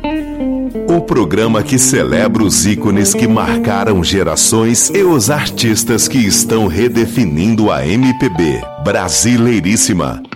O programa que celebra os ícones que marcaram gerações e os artistas que estão redefinindo a MPB. Brasileiríssima.